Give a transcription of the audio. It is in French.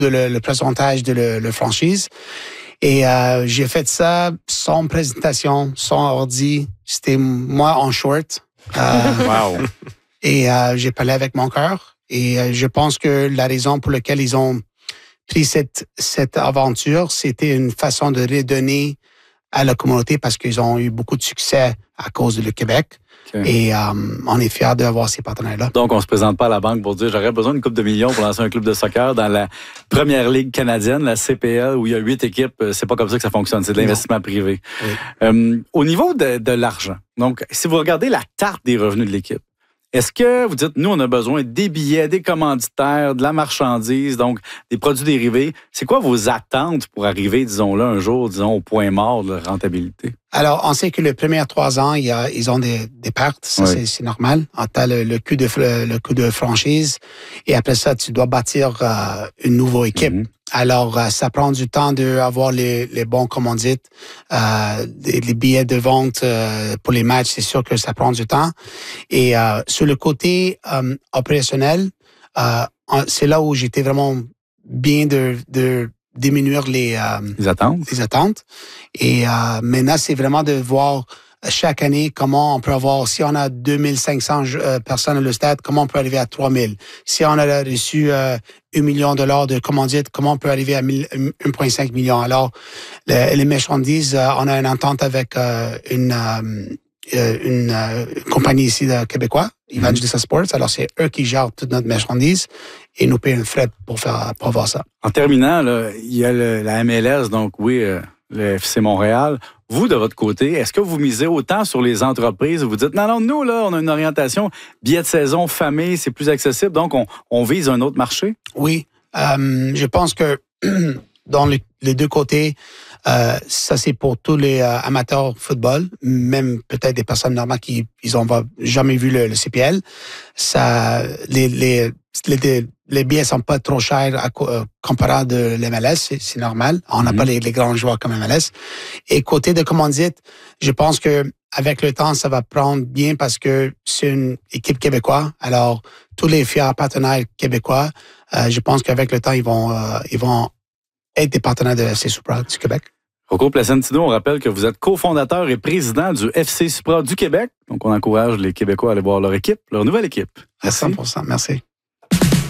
le pourcentage de le franchise. Et j'ai fait ça sans présentation, sans ordi. C'était moi en short. Wow. Et j'ai parlé avec mon cœur. Et je pense que la raison pour laquelle ils ont pris cette aventure, c'était une façon de redonner à la communauté parce qu'ils ont eu beaucoup de succès à cause de le Québec. Okay. Et on est fiers d'avoir ces partenaires-là. Donc, on ne se présente pas à la banque pour dire j'aurais besoin d'une couple de millions pour lancer un club de soccer dans la première ligue canadienne, la CPL, où il y a 8 équipes. C'est pas comme ça que ça fonctionne. C'est de l'investissement privé. Oui. Au niveau de l'argent, donc, si vous regardez la tarte des revenus de l'équipe, est-ce que vous dites, nous, on a besoin des billets, des commanditaires, de la marchandise, donc des produits dérivés? C'est quoi vos attentes pour arriver, disons-là, un jour, disons, au point mort de la rentabilité? Alors, on sait que les premiers 3 ans, ils ont des pertes. Ça, oui. c'est normal. Tu as le coût de franchise. Et après ça, tu dois bâtir une nouvelle équipe. Mm-hmm. Alors, ça prend du temps d'avoir les bons commandites, les billets de vente pour les matchs. C'est sûr que ça prend du temps. Et sur le côté opérationnel, c'est là où j'étais vraiment bien de diminuer les attentes. Et maintenant, c'est vraiment de voir chaque année comment on peut avoir, si on a 2500 personnes à le stade, comment on peut arriver à 3000. Si on a reçu $1 million de commandites, comment on peut arriver à 1,5 million. Alors, les marchandises, on a une entente avec une compagnie ici de Québécois, Evangelista Sports. Alors, c'est eux qui gèrent toute notre marchandise et nous payent un frais pour avoir ça. En terminant, là, il y a la MLS, donc oui, le FC Montréal. Vous, de votre côté, est-ce que vous misez autant sur les entreprises? Vous dites, non, nous, là, on a une orientation billets de saison, famille, c'est plus accessible, donc on vise un autre marché? Oui. Je pense que dans les deux côtés, ça, c'est pour tous les amateurs de football, même peut-être des personnes normales qui n'ont jamais vu le CPL. Ça, les billets sont pas trop chers comparé de l'MLS, c'est normal. On n'a pas les grands joueurs comme MLS. Et côté de commandite, je pense que avec le temps, ça va prendre bien parce que c'est une équipe québécoise. Alors, tous les fiers partenaires québécois, je pense qu'avec le temps, ils vont être des partenaires de FC Supra du Québec. Rocco Placentino, on rappelle que vous êtes cofondateur et président du FC Supra du Québec. Donc, on encourage les Québécois à aller voir leur équipe, leur nouvelle équipe. À 100%. Merci.